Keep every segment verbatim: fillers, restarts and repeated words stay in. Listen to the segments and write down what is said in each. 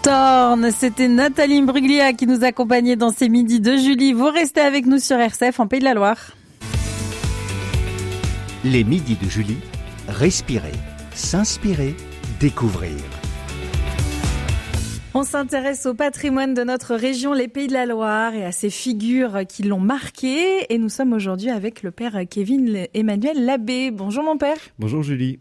Torn, c'était Nathalie Bruglia qui nous accompagnait dans ces midis de Julie. Vous restez avec nous sur R C F en Pays de la Loire. Les midis de Julie, respirer, s'inspirer, découvrir. On s'intéresse au patrimoine de notre région, les Pays de la Loire, et à ces figures qui l'ont marqué. Et nous sommes aujourd'hui avec le père Kevin Emmanuel Labbé. Bonjour mon père. Bonjour Julie.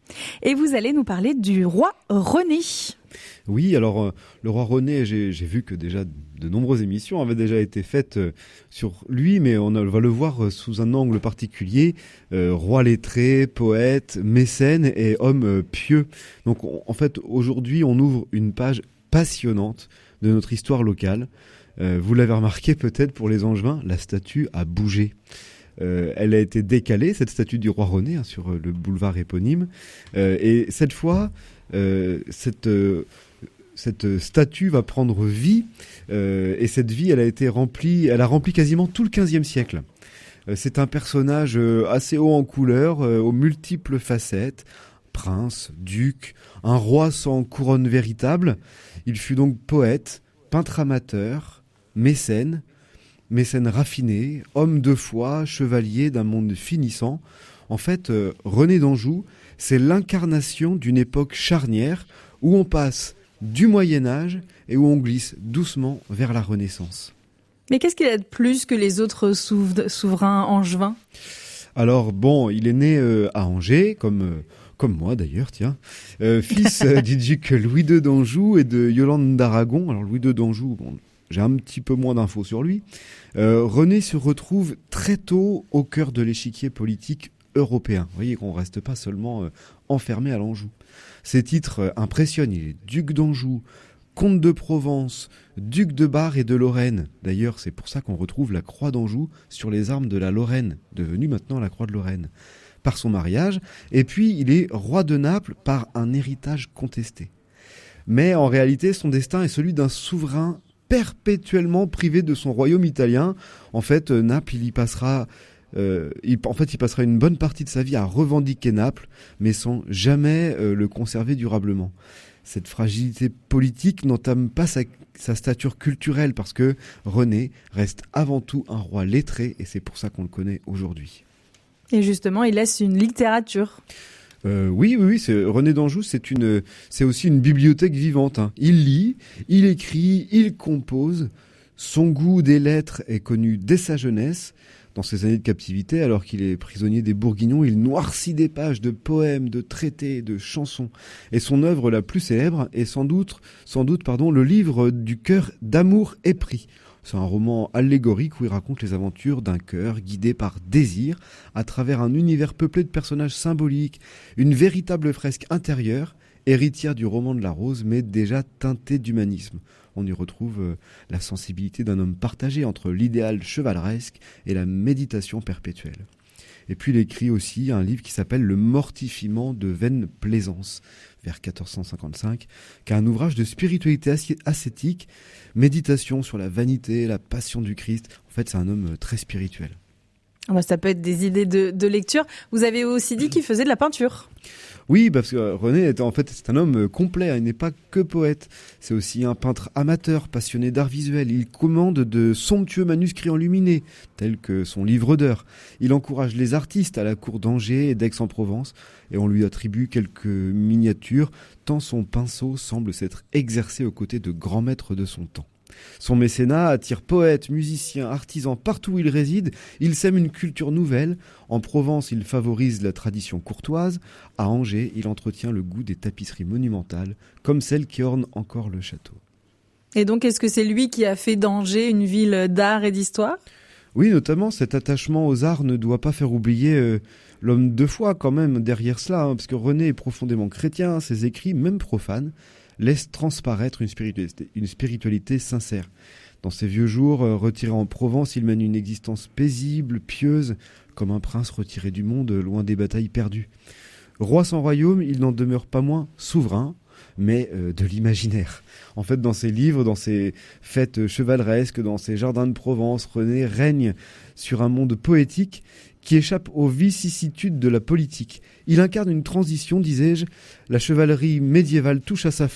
Et vous allez nous parler du roi René. Oui, alors euh, le roi René, j'ai, j'ai vu que déjà de nombreuses émissions avaient déjà été faites euh, sur lui, mais on va le voir euh, sous un angle particulier. Euh, roi lettré, poète, mécène et homme euh, pieux. Donc on, en fait, aujourd'hui, on ouvre une page passionnante de notre histoire locale. Euh, vous l'avez remarqué peut-être pour les Angevins, la statue a bougé. Euh, elle a été décalée, cette statue du roi René, hein, sur le boulevard éponyme. Euh, et cette fois, euh, cette, euh, cette statue va prendre vie. Euh, et cette vie, elle a été remplie, elle a rempli quasiment tout le quinzième siècle. Euh, c'est un personnage euh, assez haut en couleur, euh, aux multiples facettes. Prince, duc, un roi sans couronne véritable. Il fut donc poète, peintre amateur, mécène, mécène raffiné, homme de foi, chevalier d'un monde finissant. En fait, euh, René d'Anjou, c'est l'incarnation d'une époque charnière où on passe du Moyen-Âge et où on glisse doucement vers la Renaissance. Mais qu'est-ce qu'il a de plus que les autres souv- souverains angevins ? Alors bon, il est né euh, à Angers, comme... Euh, Comme moi d'ailleurs, tiens, euh, fils euh, du duc Louis deux d'Anjou et de Yolande d'Aragon. Alors Louis deux d'Anjou, bon, j'ai un petit peu moins d'infos sur lui. Euh, René se retrouve très tôt au cœur de l'échiquier politique européen. Vous voyez qu'on ne reste pas seulement euh, enfermé à l'Anjou. Ses titres euh, impressionnent. Il est duc d'Anjou, comte de Provence, duc de Bar et de Lorraine. D'ailleurs, c'est pour ça qu'on retrouve la croix d'Anjou sur les armes de la Lorraine, devenue maintenant la croix de Lorraine, par son mariage, et puis il est roi de Naples par un héritage contesté. Mais en réalité, son destin est celui d'un souverain perpétuellement privé de son royaume italien. En fait, Naples, il y passera, euh, il, en fait, il passera une bonne partie de sa vie à revendiquer Naples, mais sans jamais euh, le conserver durablement. Cette fragilité politique n'entame pas sa, sa stature culturelle, parce que René reste avant tout un roi lettré, et c'est pour ça qu'on le connaît aujourd'hui. Et justement, il laisse une littérature. Euh, oui, oui, oui. C'est, René d'Anjou, c'est une, c'est aussi une bibliothèque vivante. Hein. Il lit, il écrit, il compose. Son goût des lettres est connu dès sa jeunesse. Dans ses années de captivité, alors qu'il est prisonnier des Bourguignons, il noircit des pages de poèmes, de traités, de chansons. Et son œuvre la plus célèbre est sans doute, sans doute, pardon, le livre du cœur d'amour épris. C'est un roman allégorique où il raconte les aventures d'un cœur guidé par désir à travers un univers peuplé de personnages symboliques, une véritable fresque intérieure, héritière du roman de la Rose, mais déjà teintée d'humanisme. On y retrouve euh, la sensibilité d'un homme partagé entre l'idéal chevaleresque et la méditation perpétuelle. Et puis il écrit aussi un livre qui s'appelle « Le mortifiement de vaine plaisance », vers quatorze cent cinquante-cinq, qui est un ouvrage de spiritualité ascétique, méditation sur la vanité, la passion du Christ. En fait, c'est un homme très spirituel. Ah bah ça peut être des idées de, de lecture. Vous avez aussi dit qu'il faisait de la peinture. Oui, parce que René est en fait c'est un homme complet, hein, il n'est pas que poète. C'est aussi un peintre amateur, passionné d'art visuel. Il commande de somptueux manuscrits enluminés, tels que son livre d'heures. Il encourage les artistes à la cour d'Angers et d'Aix-en-Provence, et on lui attribue quelques miniatures, tant son pinceau semble s'être exercé aux côtés de grands maîtres de son temps. Son mécénat attire poètes, musiciens, artisans partout où il réside. Il sème une culture nouvelle. En Provence, il favorise la tradition courtoise. À Angers, il entretient le goût des tapisseries monumentales, comme celles qui ornent encore le château. Et donc, est-ce que c'est lui qui a fait d'Angers une ville d'art et d'histoire ? Oui, notamment, cet attachement aux arts ne doit pas faire oublier euh, l'homme de foi quand même derrière cela, hein, parce que René est profondément chrétien, ses écrits, même profanes, laisse transparaître une spiritualité, une spiritualité sincère. Dans ses vieux jours, euh, retiré en Provence, il mène une existence paisible, pieuse, comme un prince retiré du monde, loin des batailles perdues. Roi sans royaume, il n'en demeure pas moins souverain, mais euh, de l'imaginaire. En fait, dans ses livres, dans ses fêtes chevaleresques, dans ses jardins de Provence, René règne sur un monde poétique qui échappe aux vicissitudes de la politique. Il incarne une transition, disais-je. La chevalerie médiévale touche à sa fin,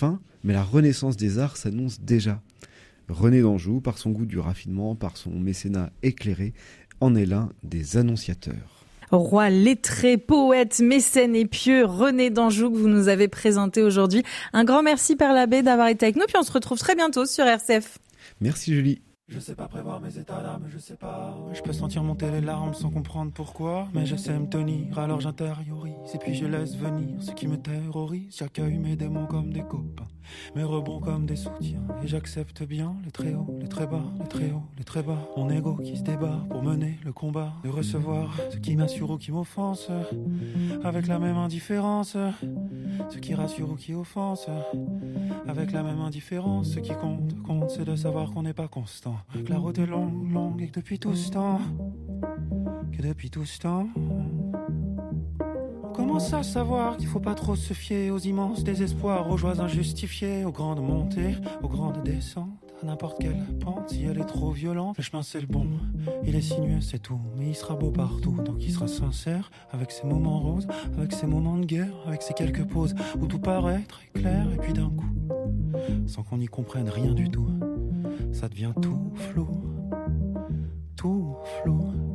mais la renaissance des arts s'annonce déjà. René d'Anjou, par son goût du raffinement, par son mécénat éclairé, en est l'un des annonciateurs. Roi lettré, poète, mécène et pieux, René d'Anjou que vous nous avez présenté aujourd'hui. Un grand merci Père l'abbé d'avoir été avec nous, puis on se retrouve très bientôt sur R C F. Merci Julie. Je sais pas prévoir mes états d'âme, je sais pas. Je peux sentir monter les larmes sans comprendre pourquoi. Mais je sais me tenir, alors j'intériorise. Et puis je laisse venir ce qui me terrorise. J'accueille mes démons comme des copains, mes rebonds comme des soutiens. Et j'accepte bien les très hauts, les très bas, les très hauts, les très bas. Mon ego qui se débat pour mener le combat. De recevoir ce qui m'assure ou qui m'offense, avec la même indifférence. Ce qui rassure ou qui offense, avec la même indifférence. Ce qui compte, compte, c'est de savoir qu'on n'est pas constant. Que la route est longue, longue et que depuis tout ce temps, que depuis tout ce temps, on commence à savoir qu'il faut pas trop se fier aux immenses désespoirs, aux joies injustifiées, aux grandes montées, aux grandes descentes, à n'importe quelle pente. Si elle est trop violente, le chemin c'est le bon, il est sinueux c'est tout, mais il sera beau partout, donc il sera sincère, avec ses moments roses, avec ses moments de guerre, avec ses quelques pauses, où tout paraît très clair, et puis d'un coup, sans qu'on y comprenne rien du tout, ça devient tout flou, tout flou.